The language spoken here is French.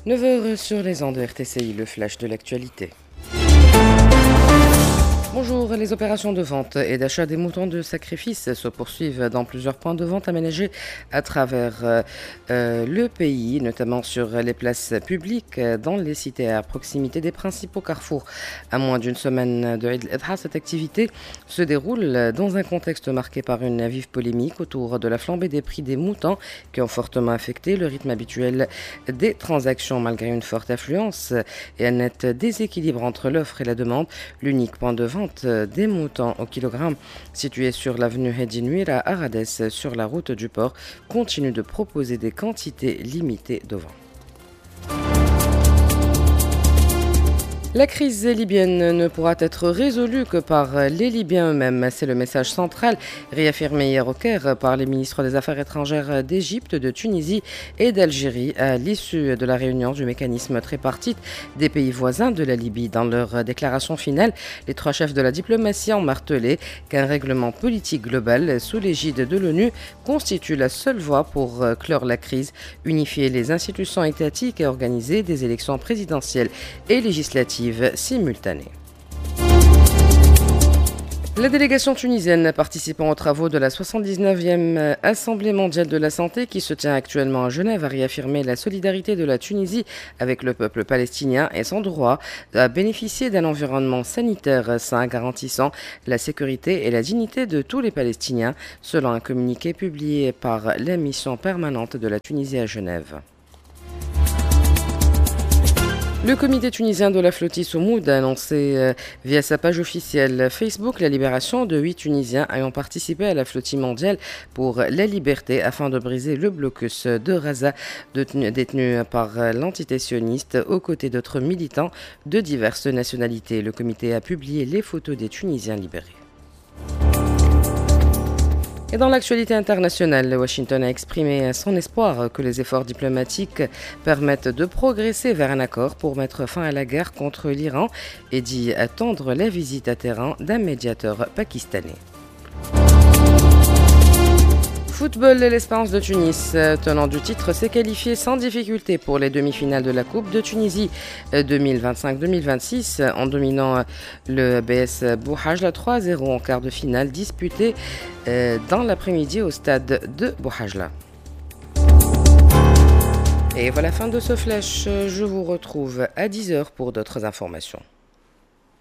9 heures sur les ondes de RTCI, le flash de l'actualité. Bonjour, les opérations de vente et d'achat des moutons de sacrifice se poursuivent dans plusieurs points de vente aménagés à travers le pays, notamment sur les places publiques, dans les cités à proximité des principaux carrefours. À moins d'une semaine de Eid al-Adha, cette activité se déroule dans un contexte marqué par une vive polémique autour de la flambée des prix des moutons qui ont fortement affecté le rythme habituel des transactions malgré une forte affluence et un net déséquilibre entre l'offre et la demande. L'unique point de vente des moutons au kilogramme situé sur l'avenue Hedji Nuira à Arades sur la route du port continue de proposer des quantités limitées de vin. La crise libyenne ne pourra être résolue que par les Libyens eux-mêmes. C'est le message central réaffirmé hier au Caire par les ministres des Affaires étrangères d'Égypte, de Tunisie et d'Algérie à l'issue de la réunion du mécanisme tripartite des pays voisins de la Libye. Dans leur déclaration finale, les trois chefs de la diplomatie ont martelé qu'un règlement politique global sous l'égide de l'ONU constitue la seule voie pour clore la crise, unifier les institutions étatiques et organiser des élections présidentielles et législatives simultanées. La délégation tunisienne participant aux travaux de la 79e Assemblée mondiale de la santé qui se tient actuellement à Genève a réaffirmé la solidarité de la Tunisie avec le peuple palestinien et son droit à bénéficier d'un environnement sanitaire sain garantissant la sécurité et la dignité de tous les Palestiniens, selon un communiqué publié par la mission permanente de la Tunisie à Genève. Le comité tunisien de la flottille Soumoud a annoncé via sa page officielle Facebook la libération de 8 Tunisiens ayant participé à la flottille mondiale pour la liberté afin de briser le blocus de Raza détenu par l'entité sioniste aux côtés d'autres militants de diverses nationalités. Le comité a publié les photos des Tunisiens libérés. Et dans l'actualité internationale, Washington a exprimé son espoir que les efforts diplomatiques permettent de progresser vers un accord pour mettre fin à la guerre contre l'Iran et dit attendre la visite à Téhéran d'un médiateur pakistanais. Football, l'Espérance de Tunis, tenant du titre, s'est qualifié sans difficulté pour les demi-finales de la Coupe de Tunisie 2025-2026 en dominant le BS Bouhajla 3-0 en quart de finale disputée dans l'après-midi au stade de Bouhajla. Et voilà la fin de ce flash, je vous retrouve à 10h pour d'autres informations.